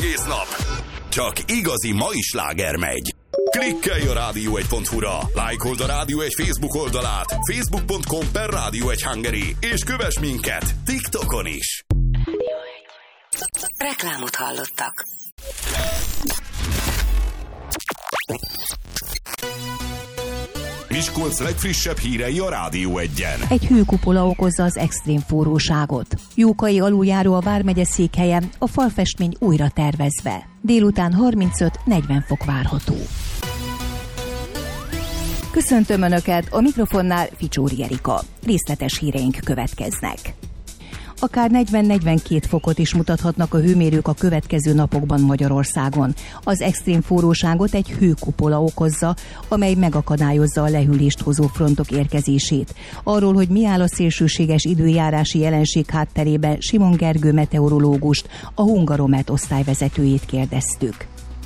egész nap. Csak igazi mai sláger megy. Klikkelj a rádió1.hu-ra, lájkold a Rádió 1 Facebook oldalát, facebook.com/Rádió1 és kövess minket TikTokon is. Reklámot hallottak. Miskolc legfrissebb hírei a Rádió 1-en. Egy hőkupola okozza az extrém forróságot. Jókai aluljáró a vármegye székhelye, a falfestmény újra tervezve. Délután 35-40 fok várható. Köszöntöm Önöket, a mikrofonnál Ficsóri Erika. Részletes híreink következnek. Akár 40-42 fokot is mutathatnak a hőmérők a következő napokban Magyarországon. Az extrém forróságot egy hőkupola okozza, amely megakadályozza a lehűlést hozó frontok érkezését. Arról, hogy mi áll a szélsőséges időjárási jelenség hátterében, Simon Gergő meteorológust, a Hungaromet osztályvezetőjét kérdeztük.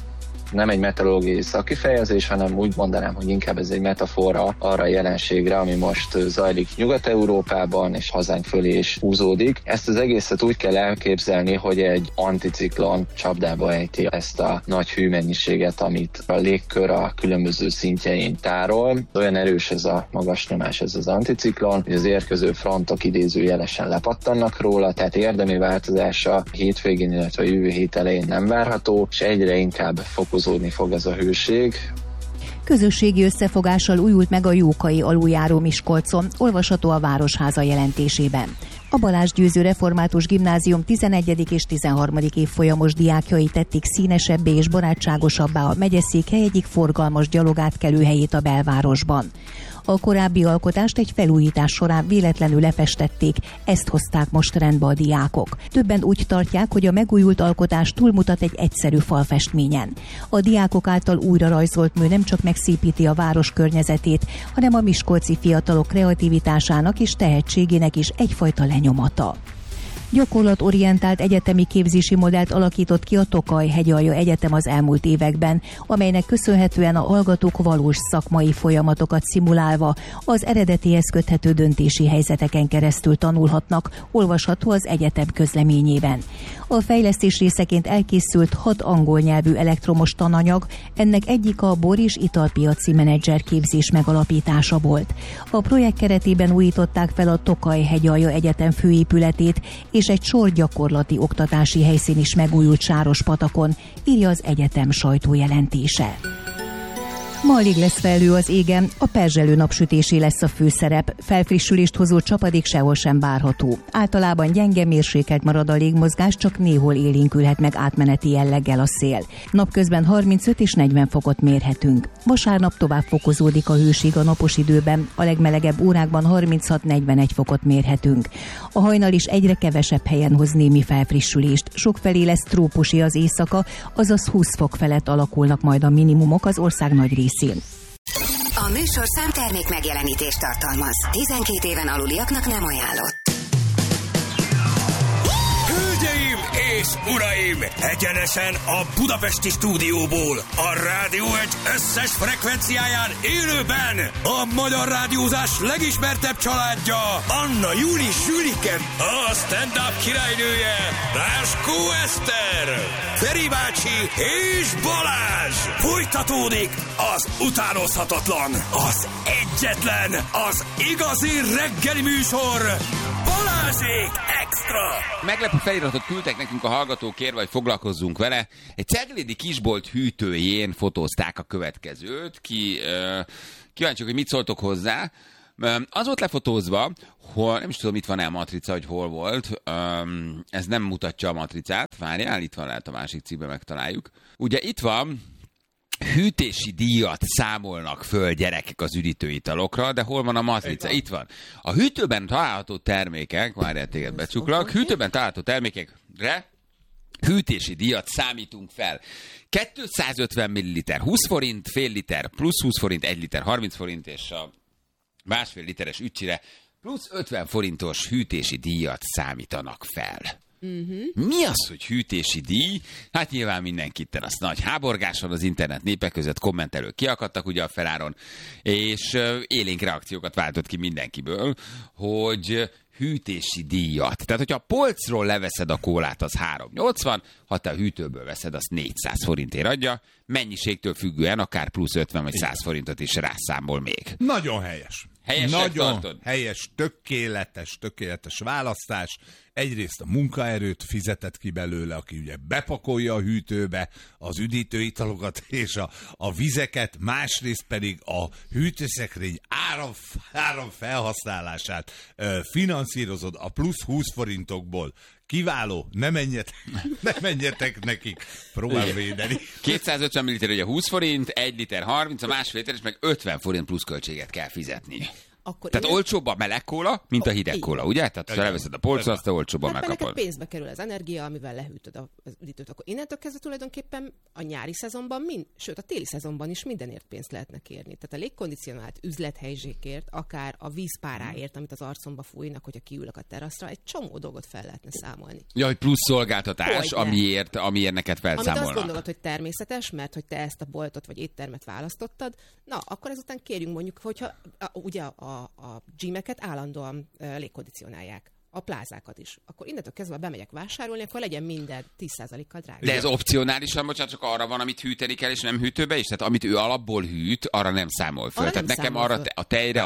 Nem egy meteorológiai szakifejezés, hanem úgy mondanám, hogy inkább ez egy metafora arra a jelenségre, ami most zajlik Nyugat-Európában, és hazánk fölé is húzódik. Ezt az egészet úgy kell elképzelni, hogy egy anticiklon csapdába ejti ezt a nagy hőmennyiséget, amit a légkör a különböző szintjein tárol. Olyan erős ez a magas nyomás, ez az anticiklon, hogy az érkező frontok idézőjelesen lepattannak róla, tehát érdemi változása hétvégén, illetve a jövő hét elején nem várható, és egyre inkább fokozódni fog ez a hőség. Közösségi összefogással újult meg a Jókai aluljáró Miskolcon, olvasható a Városháza jelentésében. A Balázs Győző Református Gimnázium 11. és 13. évfolyamos diákjai tették színesebbé és barátságosabbá a megyeszékhely egyik forgalmas gyalogátkelőhelyét a belvárosban. A korábbi alkotást egy felújítás során véletlenül lefestették, ezt hozták most rendbe a diákok. Többen úgy tartják, hogy a megújult alkotás túlmutat egy egyszerű falfestményen. A diákok által újra rajzolt mű nem csak megszépíti a város környezetét, hanem a miskolci fiatalok kreativitásának és tehetségének is egyfajta lenyomata. Gyakorlatorientált egyetemi képzési modellt alakított ki a Tokaj-Hegyalja Egyetem az elmúlt években, amelynek köszönhetően a hallgatók valós szakmai folyamatokat szimulálva az eredetihez köthető döntési helyzeteken keresztül tanulhatnak, olvasható az egyetem közleményében. A fejlesztés részeként elkészült 6 angol nyelvű elektromos tananyag, ennek egyik a bor- és italpiaci menedzser képzés megalapítása volt. A projekt keretében újították fel a Tokaj-Hegyalja Egyetem főépületét, és egy sor gyakorlati oktatási helyszín is megújult Sárospatakon, írja az egyetem sajtójelentése. Ma alig lesz felhő az égen, a perzselő napsütésé lesz a főszerep, felfrissülést hozó csapadék sehol sem várható. Általában gyenge mérsékelt marad a légmozgás, csak néhol élénkülhet meg átmeneti jelleggel a szél. Napközben 35 és 40 fokot mérhetünk. Vasárnap tovább fokozódik a hőség a napos időben, a legmelegebb órákban 36-41 fokot mérhetünk. A hajnal is egyre kevesebb helyen hoz némi felfrissülést, sokfelé lesz trópusi az éjszaka, azaz 20 fok felett alakulnak majd a minimumok az ország nagy részén. A műsor számtermék megjelenítést tartalmaz. 12 éven aluliaknak nem ajánlott. Hölgyeim és uraim, egyenesen a budapesti stúdióból, a Rádió 1 összes frekvenciáján élőben a magyar rádiózás legismertebb családja, Anna Júli Sülike, a stand-up királynője, Láskó Eszter, Feri bácsi és Balázs. Folytatódik az utánozhatatlan, az egyetlen, az igazi reggeli műsor, Balázsék Extra! Meglepő feliratot küldtek nekünk a hallgatók, kérve, hogy foglalkozzunk vele. Egy ceglédi kisbolt hűtőjén fotózták a következőt. Kíváncsiak, hogy mit szóltok hozzá. Az volt lefotózva, hogy nem is tudom, itt van-e a matrica, hogy hol volt. Ez nem mutatja a matricát. Várjál, itt van, lehet a másik cikkben megtaláljuk. Ugye itt van, hűtési díjat számolnak föl gyerekek az üdítőitalokra, de hol van a matrica? Itt van. A hűtőben található termékek, várjál, téged becsuklak, hűtőben található termékekre hűtési díjat számítunk fel. 250 ml 20 forint, fél liter plusz 20 forint, 1 liter 30 forint, és a másfél literes ücsire plusz 50 forintos hűtési díjat számítanak fel. Mi az, hogy hűtési díj? Hát nyilván mindenkitten az nagy háborgás van az internet népek között, kommentelők kiakadtak ugye a feláron, és élénk reakciókat váltott ki mindenkiből, hogy hűtési díjat. Tehát, hogyha a polcról leveszed a kólát, az 3,80, ha te a hűtőből veszed, azt 400 forintért adja, mennyiségtől függően akár plusz 50 vagy 100 forintot is rászámol még. Nagyon helyes. Nagyon helyes, tökéletes választás. Egyrészt a munkaerőt fizetett ki belőle, aki ugye bepakolja a hűtőbe az üdítőitalokat és a vizeket, másrészt pedig a hűtőszekrény áram felhasználását finanszírozod a plusz 20 forintokból. Kiváló, ne menjetek nekik, próbál védeni. 250 ml ugye 20 forint, 1 liter 30, a másfél liter, és meg 50 forint plusz költséget kell fizetni. Akkor tehát olcsóbb a meleg kóla, mint a hideg kóla, ugye? Tehát ha leveszed a polcra, azt olcsóbban megkapod. Neked pénzbe kerül az energia, amivel lehűtöd az üdítőt. Akkor innentől kezdve tulajdonképpen a nyári szezonban, sőt a téli szezonban is mindenért pénzt lehetne kérni. Tehát a légkondicionált üzlethelyzsékért, akár a vízpáráért, amit az arcomba fújnak, hogyha kiülök a teraszra, egy csomó dolgot fel lehetne számolni. Ja, hogy plusz szolgáltatás, amiért neked felszámolnak. Amit azt gondolod, hogy természetes, mert hogy te ezt a boltot vagy éttermet választottad, na, akkor ezután kérjünk mondjuk, hogyha ugye a gymeket állandóan légkondicionálják. A plázákat is. Akkor innentől kezdve bemegyek vásárolni, akkor legyen minden 10%-kal drága. De ez opcionálisan, bocsánat, csak arra van, amit hűteni kell, és nem hűtőbe is? Tehát amit ő alapból hűt, arra nem számol föl. Tehát nekem arra a tejre,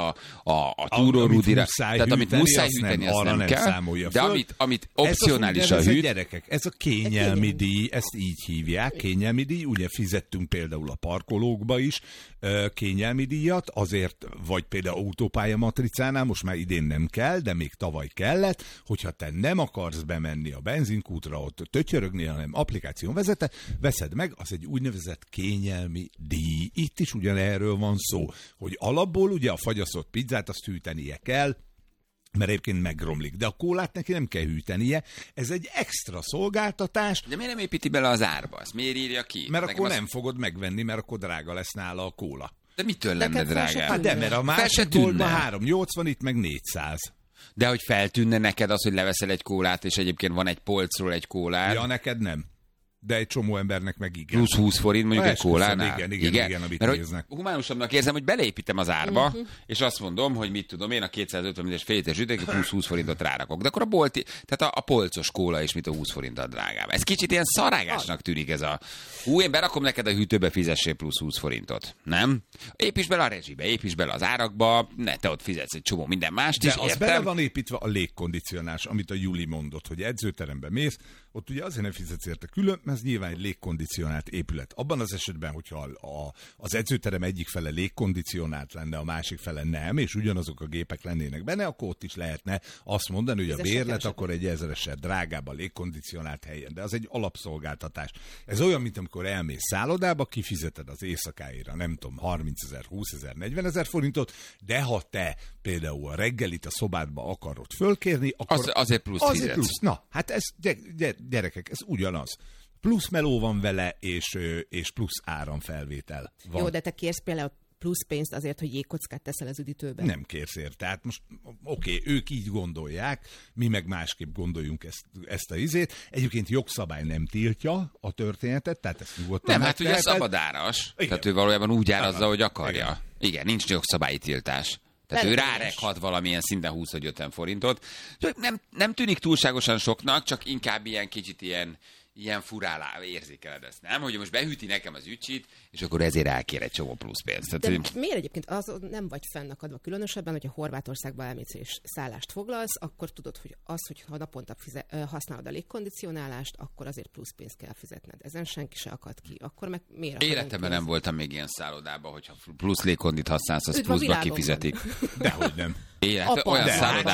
a túrórudira, tehát amit muszáj hűteni, azt nem kell. De amit opcionálisan hűt... Gyerekek, ez a kényelmi díj, ezt így hívják, kényelmi díj, ugye fizettünk például a parkolókba is kényelmi díjat, azért, vagy például autópálya matricánál, most már idén nem kell, de még tavaly kellett, hogyha te nem akarsz bemenni a benzinkútra, ott tötyörögni, hanem applikáción veszed meg, az egy úgynevezett kényelmi díj. Itt is ugyanerről van szó, hogy alapból ugye a fagyasztott pizzát azt hűtenie kell, mert egyébként megromlik. De a kólát neki nem kell hűtenie, ez egy extra szolgáltatás. De miért nem építi bele az árba? Ezt miért írja ki? Mert akkor nem fogod megvenni, mert akkor drága lesz nála a kóla. De mitől lenne drága? Hát de, mert a másik boltban 380, itt meg 400. De hogy feltűnne neked az, hogy leveszel egy kólát, és egyébként van egy polcról egy kólád? Ja, neked nem. De egy csomó embernek meg igen. Plusz 20 forint mondjuk egy kólánál? Igen, amit mert néznek. Humánusabbnak érzem, hogy beleépítem az árba, és azt mondom, hogy mit tudom én, a 250 ml-es fél liter zsütőt, plusz 20 forintot rárakok. De akkor a bolti, tehát a polcos kóla is mit a 20 forinttal drágább. Ez kicsit ilyen szarágásnak tűnik ez a... én berakom neked a hűtőbe, fizessél plusz 20 forintot. Nem? Építs bele a rezsibe, építs bele az árakba, ne, te ott fizetsz egy csomó minden mást is, de az bele van építve a légkondicionálás, amit a Juli mondott, hogy edzőterembe mész, ott ugye azért nem fizetsz érte külön, mert ez nyilván egy légkondicionált épület. Abban az esetben, hogyha az edzőterem egyik fele légkondicionált lenne, a másik fele nem, és ugyanazok a gépek lennének benne, akkor ott is lehetne azt mondani, hogy a bérlet akkor egy 1000-esel drágább a légkondicionált helyen. De az egy alapszolgáltatás. Ez olyan, mint amikor elmész szállodába, kifizeted az éjszakáira, nem tudom, 30 000, 20 000, 40 000 forintot, de ha te például a reggelit a szobádba akarod fölkérni, akkor... Azért plusz fizetsz. Plusz. Na, hát ez, gyerekek, ez ugyanaz. Plusz meló van vele, és plusz áramfelvétel van. Jó, de te kérsz például plusz pénzt azért, hogy jégkockát teszel az üdítőbe? Nem kérsz érte. Tehát most oké, ők így gondolják, mi meg másképp gondoljunk ezt a izét. Egyébként jogszabály nem tiltja a történetet, tehát ezt nyugodtan nem, hát ugye szabadáras. Igen. Tehát ő valójában úgy árazza, hogy akarja. Igen, nincs jogszabályi tiltás. Tehát ő rárekhat valamilyen szinten 20 vagy 50 forintot. Nem tűnik túlságosan soknak, csak inkább ilyen kicsit ilyen furálá érzékeled ezt, nem? Hogy most behűti nekem az ücsit, és akkor ezért elkér egy csomó plusz pénzt. De miért egyébként az nem vagy fennakadva különösebben, hogyha Horvátországba elmész és szállást foglalsz, akkor tudod, hogy ha naponta használod a légkondicionálást, akkor azért plusz pénzt kell fizetned. Ezen senki se akad ki. Akkor meg miért? Életemben nem voltam még ilyen szállodában, hogyha plusz légkondit használsz, az pluszba kifizetik. Dehogy nem. Olyan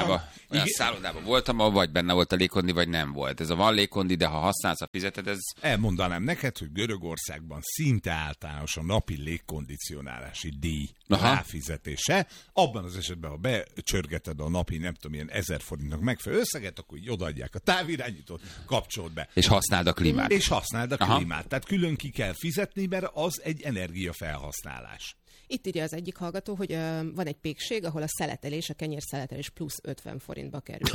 szállodában voltam, vagy benne volt a légkondi, vagy nem volt. Ez a van légkondi, de ha használsz, a fizeted, ez... Elmondanám neked, hogy Görögországban szinte általános a napi légkondicionálási díj ráfizetése. Abban az esetben, ha becsörgeted a napi, nem tudom, ilyen 1000 forintnak megfelelő összeget, akkor így odaadják a távirányítót, kapcsold be. És használd a klímát. Tehát külön ki kell fizetni, mert az egy energiafelhasználás. Itt írja az egyik hallgató, hogy van egy pékség, ahol a szeletelés, a kenyérszeletelés plusz 50 forintba kerül.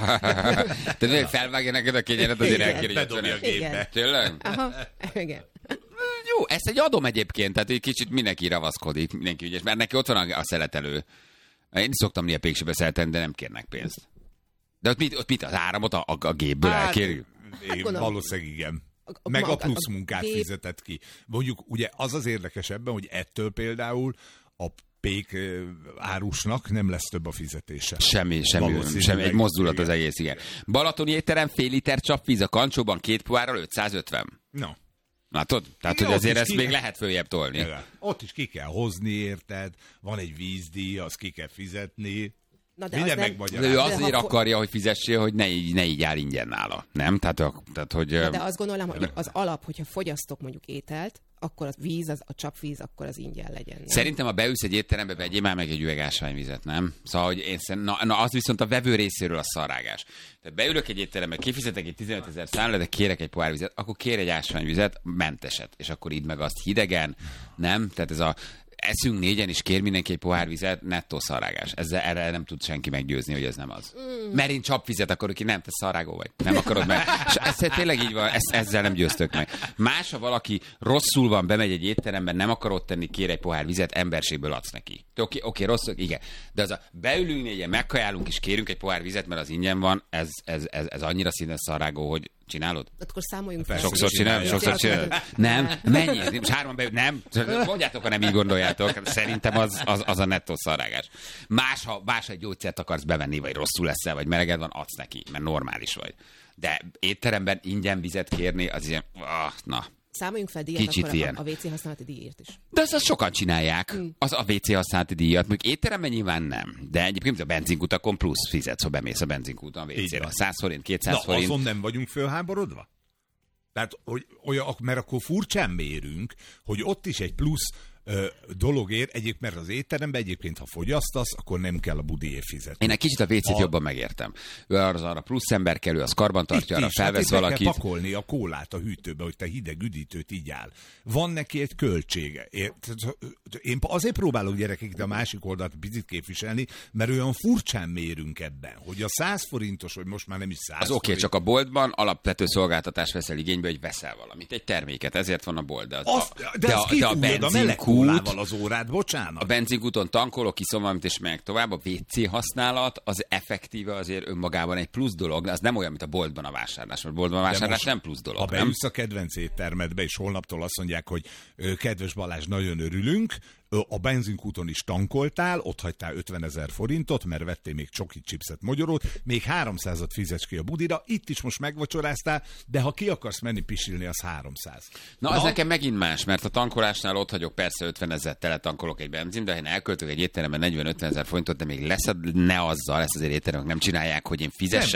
Tehát még felvágja neked a kenyeret, azért elkéri 50 a gépbe. Tényleg? Aha, igen. Jó, ezt egy adom egyébként, tehát egy kicsit mindenki ravaszkodik, mindenki ügyes, mert neki ott van a szeletelő. Én szoktam néha pékségbe szeletelni, de nem kérnek pénzt. De ott mit az áramot a gépből elkérjük? Valószínűleg igen. Meg a plusz munkát fizetett ki. Mondjuk ugye az érdekes ebben, hogy ettől például a pék árusnak nem lesz több a fizetése. Semmi, egy mozdulat az egész, igen. Balatoni étterem, fél liter csapvíz a kancsóban, 2 pohárral 550. No. Látod? Tehát, hogy azért ezt még lehet följebb tolni. Ott is ki kell hozni, érted? Van egy vízdíj, azt ki kell fizetni. Na de minden megmagyarázza. Ő azért akarja, hogy fizessél, hogy ne így áll ingyen nála. Nem? Tehát, hogy... Na de azt gondolom, hogy az alap, hogyha fogyasztok mondjuk ételt, akkor a víz, a csapvíz, akkor az ingyen legyen. Nem? Szerintem, ha beülsz egy étterembe, vegyél már meg egy üveg ásványvizet, nem? Szóval, hogy az viszont a vevő részéről a szarrágás. Tehát beülök egy étterembe, kifizetek egy 15 000 számlát, de kérek egy pohár vizet, akkor kér egy ásványvizet, menteset, és akkor idd meg azt hidegen, nem? Tehát ez eszünk négyen, és kér mindenki egy pohár vizet, nettó szarrágás. Erre nem tud senki meggyőzni, hogy ez nem az. Mert én csapvizet akarok ki, nem, te szarrágó vagy. Nem akarod meg. És ez tényleg így van, ezzel nem győztök meg. Más, ha valaki rosszul van, bemegy egy étteremben, nem akar ott tenni, kér egy pohár vizet, emberségből adsz neki. Oké, rosszul, igen. De az beülünk négyen, megkajálunk, és kérünk egy pohár vizet, mert az ingyen van, ez annyira színes szarrágó, hogy csinálod? Akkor számoljunk fel. Sokszor csinálod. Nem, mennyi? Most 3 beül, nem. Mondjátok, ha nem így gondoljátok. Szerintem az a nettó szarrágás. Más, egy gyógyszert akarsz bevenni, vagy rosszul leszel, vagy meleged van, adsz neki, mert normális vagy. De étteremben ingyen vizet kérni, az ilyen, na. Számoljunk fel díjat, kicsit akkor ilyen. A WC használati díjért is. De azt sokan csinálják, az a WC használati díjat, még étteremben nyilván nem. De egyébként a benzinkutakon plusz fizetsz, ha bemész a benzinkúton a WC-re. 100 forint, 200 forint. Azon nem vagyunk fölháborodva? Tehát, mert akkor furcsán mérünk, hogy ott is egy plusz dologért, mert az étteremben egyébként, ha fogyasztasz, akkor nem kell a budiért fizetni. Én egy kicsit a WC-t jobban megértem. Ő arra plusz ember kell, ő az karban tartja, arra felvesz valakit. Kell pakolni a kólát a hűtőbe, hogy te hideg üdítőt így áll. Van neki egy költsége. Én azért próbálok gyerekek de a másik oldalt picit képviselni, mert olyan furcsán mérünk ebben, hogy a 100 forintos, vagy most már nem is 100 az oké, csak a boltban alapvető szolgáltatást veszel igénybe, hogy veszel valamit, egy terméket, ezért van a bolt. De a benzinkút, az órát, bocsánat. A benzinkúton tankolok, kiszom valamit, és megyek tovább. A WC használat az effektíve azért önmagában egy plusz dolog, de az nem olyan, mint a boltban a vásárlás. Mert boltban a vásárlás nem plusz dolog. Ha beülsz a kedvenc éttermedbe, és holnaptól azt mondják, hogy kedves Balázs, nagyon örülünk, a benzinkúton is tankoltál, ott hagytál 50 000 forintot, mert vettél még csokit, chipset, mogyorót, még 300-at fizetsz ki a budira, itt is most megvacsoráztál, de ha ki akarsz menni pisilni, az 300. Na, az nekem megint más, mert a tankolásnál ott hagyok persze 50 000 teletankolok egy benzin, de ha én elköltök egy étteremben 40-50 000 forintot, de még ne azzal, ezt azért étteremek nem csinálják, hogy én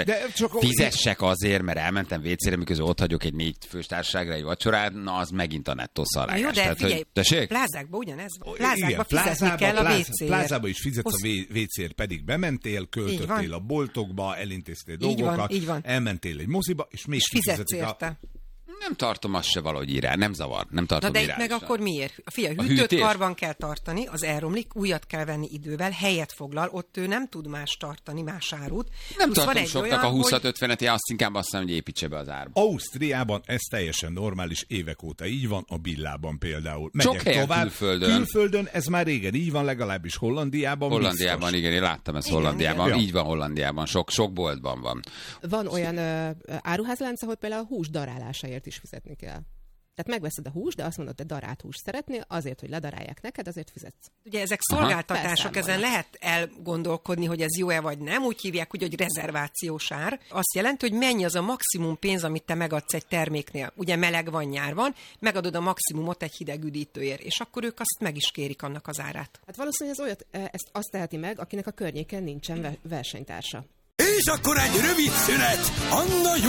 fizessek azért, mert elmentem WC-re, miközben ott hagyok egy 4 fős társaságra egy vacsorát, na az megint a nettó szarrágás. Jó, de figyelj, plázákban ugyanez. Plázákba fizetni kell a WC-ért. Plázába is fizetsz a WC-ért, pedig bementél, költöttél a boltokba, elintéztél dolgokat, elmentél egy moziba, és még fizetsz érte. Nem tartom azt se valahogy irán, nem zavar, nem tartom irányosra. Na de meg akkor miért? A hűtőt karban kell tartani, az elromlik, újat kell venni idővel, helyet foglal, ott ő nem tud más tartani, más árut. Nem tartom soknak a 20-50-et, azt inkább azt mondom, hogy építse be az árba. Ausztriában ez teljesen normális, évek óta így van, a Billában például. Sok helyen külföldön ez már régen így van, legalábbis Hollandiában. Hollandiában, igen, én láttam ezt Hollandiában. Igen. Így van Hollandiában, sok boltban van. Van olyan áruházlánc, ahol például a hús darálásáért is fizetni kell. Tehát megveszed a húst, de azt mondod, hogy darált húst szeretnél, azért, hogy ledarálják neked, azért fizetsz. Ugye ezek szolgáltatások, ezen lehet elgondolkodni, hogy ez jó-e vagy nem. Úgy hívják, hogy rezervációs ár. Azt jelenti, hogy mennyi az a maximum pénz, amit te megadsz egy terméknél. Ugye meleg van, nyár van, megadod a maximumot egy hideg üdítőért, és akkor ők azt meg is kérik annak az árát. Hát valószínűleg ezt azt teheti meg, akinek a környéken nincsen versenytársa. És akkor egy rövid szünet, Anna